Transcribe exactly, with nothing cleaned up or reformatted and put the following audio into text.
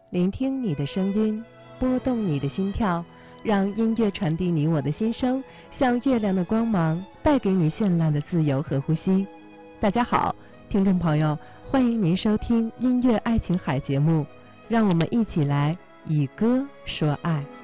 聆听你的声音，拨动你的心跳，让音乐传递你我的心声，像月亮的光芒，带给你绚烂的自由和呼吸。大家好，听众朋友，欢迎您收听音乐爱琴海节目，让我们一起来以歌说爱。